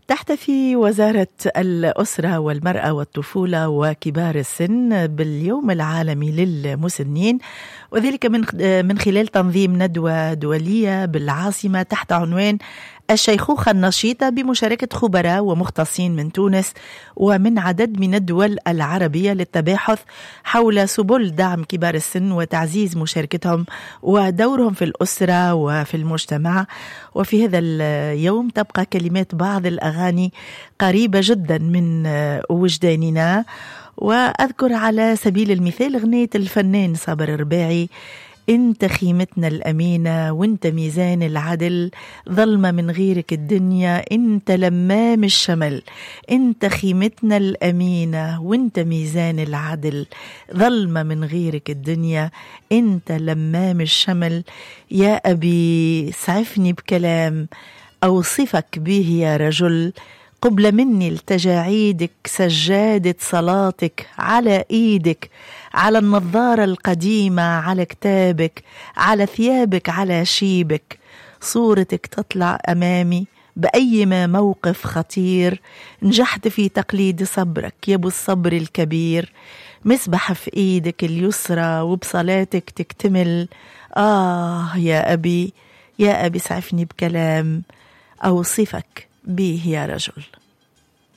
تحتفي وزارة الأسرة والمرأة والطفولة وكبار السن باليوم العالمي للمسنين، وذلك من خلال تنظيم ندوة دولية بالعاصمة تحت عنوان الشيخوخة النشيطة بمشاركة خبراء ومختصين من تونس ومن عدد من الدول العربية للتباحث حول سبل دعم كبار السن وتعزيز مشاركتهم ودورهم في الأسرة وفي المجتمع. وفي هذا اليوم تبقى كلمات بعض الأغاني قريبة جدا من وجداننا، وأذكر على سبيل المثال أغنية الفنان صابر الرباعي: انت خيمتنا الأمينة وانت ميزان العدل، ظلمة من غيرك الدنيا انت لمام الشمل. انت خيمتنا الأمينة وانت ميزان العدل، ظلمة من غيرك الدنيا انت لمام الشمل. يا أبي سعفني بكلام أوصفك به يا رجل، قبل مني التجاعيدك سجادة صلاتك على إيدك، على النظارة القديمة، على كتابك، على ثيابك، على شيبك. صورتك تطلع أمامي بأيما موقف خطير، نجحت في تقليد صبرك يا أبو الصبر الكبير. مسبح في إيدك اليسرى وبصلاتك تكتمل. يا أبي، يا أبي سعفني بكلام أوصفك به يا رجل.